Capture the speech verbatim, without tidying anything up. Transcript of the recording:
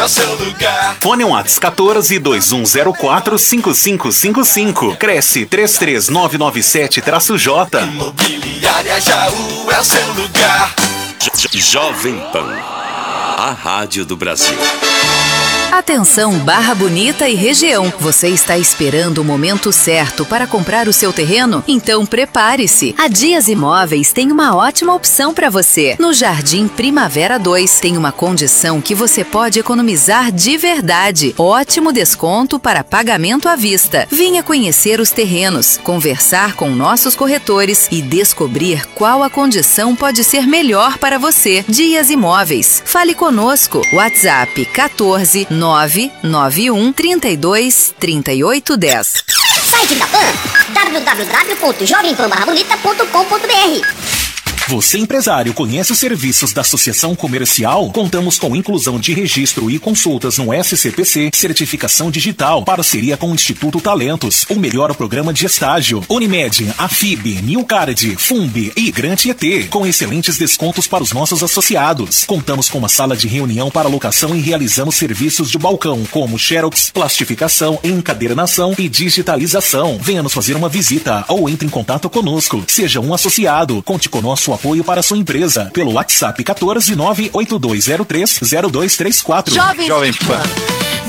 seu lugar. Fone Whats quatorze, dois um zero quatro, cinco cinco cinco cinco. Cresce três três nove nove sete J. Imobiliária Jaú é o seu lugar. Jovem Pan, a rádio do Brasil. Atenção Barra Bonita e região. Você está esperando o momento certo para comprar o seu terreno? Então prepare-se. A Dias Imóveis tem uma ótima opção para você. No Jardim Primavera dois tem uma condição que você pode economizar de verdade. Ótimo desconto para pagamento à vista. Venha conhecer os terrenos, conversar com nossos corretores e descobrir qual a condição pode ser melhor para você. Dias Imóveis. Fale conosco. WhatsApp quatorze, nove nove um, trinta e dois, trinta e oito, dez. Site da Pan, w w w ponto jovem pan barra bonita ponto com ponto b r. Você, empresário, conhece os serviços da Associação Comercial? Contamos com inclusão de registro e consultas no S C P C, certificação digital, parceria com o Instituto Talentos, o melhor programa de estágio, Unimed, Afib, Newcard, Fumb e Grant E T, com excelentes descontos para os nossos associados. Contamos com uma sala de reunião para locação e realizamos serviços de balcão, como xerox, plastificação, encadernação e digitalização. Venha nos fazer uma visita ou entre em contato conosco. Seja um associado. Conte com nosso apoio para a sua empresa pelo WhatsApp quatorze, nove oito dois zero três, zero dois três quatro. Jovem, Jovem Pan.